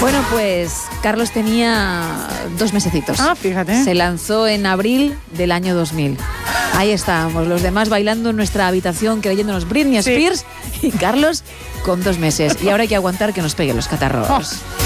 Bueno, pues Carlos tenía 2 mesecitos. Ah, fíjate. Se lanzó en abril del año 2000. Ahí estábamos, los demás bailando en nuestra habitación, creyéndonos Britney Spears, y Carlos con 2 meses. Y ahora hay que aguantar que nos peguen los catarros.